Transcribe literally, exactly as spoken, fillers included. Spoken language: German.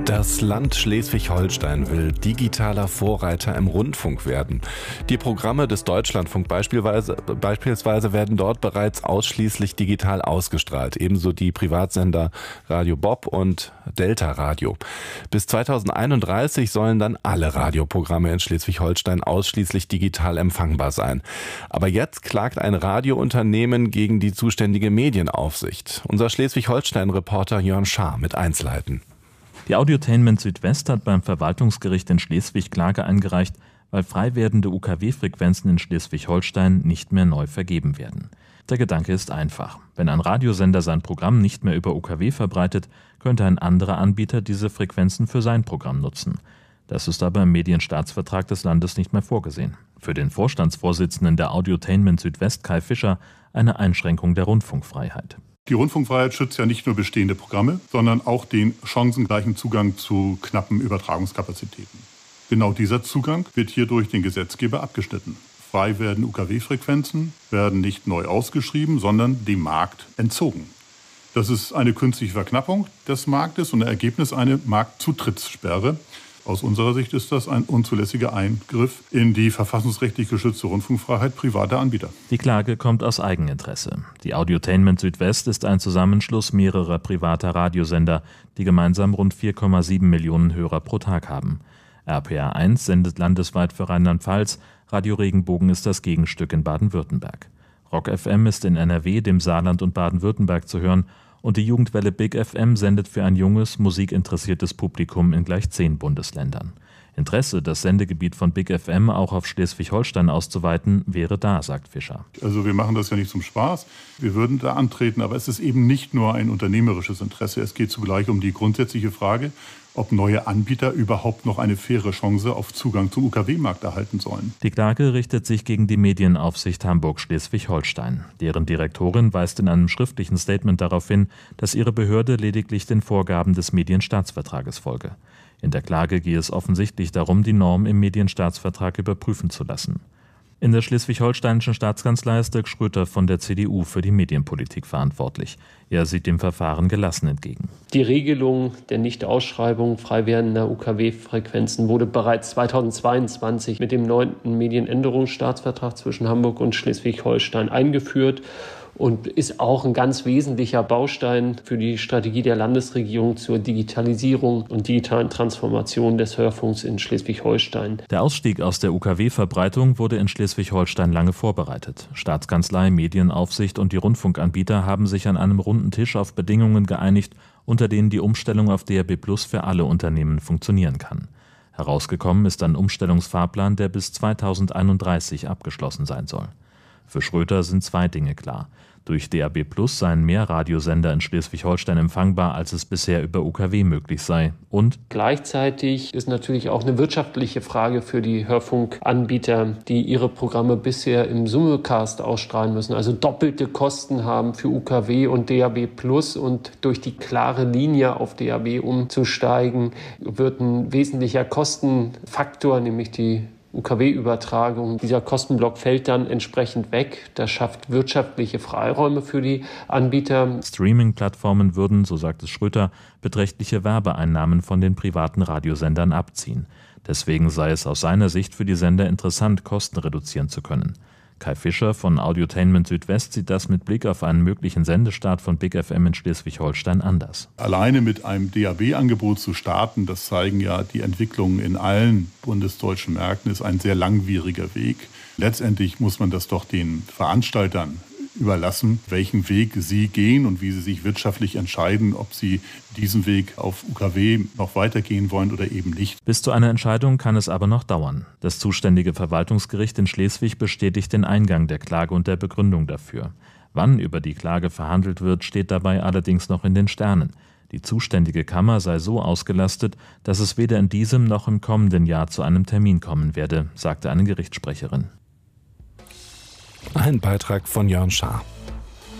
Das Land Schleswig-Holstein will digitaler Vorreiter im Rundfunk werden. Die Programme des Deutschlandfunk beispielsweise, beispielsweise werden dort bereits ausschließlich digital ausgestrahlt. Ebenso die Privatsender Radio Bob und Delta Radio. Bis zweitausendeinunddreißig sollen dann alle Radioprogramme in Schleswig-Holstein ausschließlich digital empfangbar sein. Aber jetzt klagt ein Radiounternehmen gegen die zuständige Medienaufsicht. Unser Schleswig-Holstein-Reporter Jörn Schaar mit Einzelheiten. Die Audiotainment Südwest hat beim Verwaltungsgericht in Schleswig Klage eingereicht, weil frei werdende U K W-Frequenzen in Schleswig-Holstein nicht mehr neu vergeben werden. Der Gedanke ist einfach. Wenn ein Radiosender sein Programm nicht mehr über U K W verbreitet, könnte ein anderer Anbieter diese Frequenzen für sein Programm nutzen. Das ist aber im Medienstaatsvertrag des Landes nicht mehr vorgesehen. Für den Vorstandsvorsitzenden der Audiotainment Südwest, Kai Fischer, eine Einschränkung der Rundfunkfreiheit. Die Rundfunkfreiheit schützt ja nicht nur bestehende Programme, sondern auch den chancengleichen Zugang zu knappen Übertragungskapazitäten. Genau dieser Zugang wird hier durch den Gesetzgeber abgeschnitten. Frei werdende U K W-Frequenzen werden nicht neu ausgeschrieben, sondern dem Markt entzogen. Das ist eine künstliche Verknappung des Marktes und ein Ergebnis eine Marktzutritttssperre. Aus unserer Sicht ist das ein unzulässiger Eingriff in die verfassungsrechtlich geschützte Rundfunkfreiheit privater Anbieter. Die Klage kommt aus Eigeninteresse. Die Audiotainment Südwest ist ein Zusammenschluss mehrerer privater Radiosender, die gemeinsam rund vier Komma sieben Millionen Hörer pro Tag haben. R P R eins sendet landesweit für Rheinland-Pfalz, Radio Regenbogen ist das Gegenstück in Baden-Württemberg. Rock F M ist in N R W, dem Saarland und Baden-Württemberg zu hören und die Jugendwelle Big F M sendet für ein junges, musikinteressiertes Publikum in gleich zehn Bundesländern. Interesse, das Sendegebiet von Big F M auch auf Schleswig-Holstein auszuweiten, wäre da, sagt Fischer. Also wir machen das ja nicht zum Spaß. Wir würden da antreten, aber es ist eben nicht nur ein unternehmerisches Interesse. Es geht zugleich um die grundsätzliche Frage, ob neue Anbieter überhaupt noch eine faire Chance auf Zugang zum U K W-Markt erhalten sollen. Die Klage richtet sich gegen die Medienaufsicht Hamburg-Schleswig-Holstein. Deren Direktorin weist in einem schriftlichen Statement darauf hin, dass ihre Behörde lediglich den Vorgaben des Medienstaatsvertrages folge. In der Klage gehe es offensichtlich darum, die Norm im Medienstaatsvertrag überprüfen zu lassen. In der schleswig-holsteinischen Staatskanzlei ist Dirk Schröter von der C D U für die Medienpolitik verantwortlich. Er sieht dem Verfahren gelassen entgegen. Die Regelung der Nichtausschreibung frei werdender U K W-Frequenzen wurde bereits zweitausendzweiundzwanzig mit dem neunten Medienänderungsstaatsvertrag zwischen Hamburg und Schleswig-Holstein eingeführt und ist auch ein ganz wesentlicher Baustein für die Strategie der Landesregierung zur Digitalisierung und digitalen Transformation des Hörfunks in Schleswig-Holstein. Der Ausstieg aus der U K W-Verbreitung wurde in Schleswig-Holstein lange vorbereitet. Staatskanzlei, Medienaufsicht und die Rundfunkanbieter haben sich an einem runden Tisch auf Bedingungen geeinigt, unter denen die Umstellung auf D A B Plus für alle Unternehmen funktionieren kann. Herausgekommen ist ein Umstellungsfahrplan, der bis zweitausendeinunddreißig abgeschlossen sein soll. Für Schröter sind zwei Dinge klar. Durch D A B Plus seien mehr Radiosender in Schleswig-Holstein empfangbar, als es bisher über U K W möglich sei. Und gleichzeitig ist natürlich auch eine wirtschaftliche Frage für die Hörfunkanbieter, die ihre Programme bisher im Simulcast ausstrahlen müssen, also doppelte Kosten haben für U K W und D A B Plus. Und durch die klare Linie auf D A B umzusteigen, wird ein wesentlicher Kostenfaktor, nämlich die U K W-Übertragung. Dieser Kostenblock fällt dann entsprechend weg. Das schafft wirtschaftliche Freiräume für die Anbieter. Streaming-Plattformen würden, so sagt es Schröter, beträchtliche Werbeeinnahmen von den privaten Radiosendern abziehen. Deswegen sei es aus seiner Sicht für die Sender interessant, Kosten reduzieren zu können. Kai Fischer von Audiotainment Südwest sieht das mit Blick auf einen möglichen Sendestart von Big F M in Schleswig-Holstein anders. Alleine mit einem D A B-Angebot zu starten, das zeigen ja die Entwicklungen in allen bundesdeutschen Märkten, ist ein sehr langwieriger Weg. Letztendlich muss man das doch den Veranstaltern überlassen, welchen Weg sie gehen und wie sie sich wirtschaftlich entscheiden, ob sie diesen Weg auf U K W noch weitergehen wollen oder eben nicht. Bis zu einer Entscheidung kann es aber noch dauern. Das zuständige Verwaltungsgericht in Schleswig bestätigt den Eingang der Klage und der Begründung dafür. Wann über die Klage verhandelt wird, steht dabei allerdings noch in den Sternen. Die zuständige Kammer sei so ausgelastet, dass es weder in diesem noch im kommenden Jahr zu einem Termin kommen werde, sagte eine Gerichtssprecherin. Ein Beitrag von Jörn Schaar.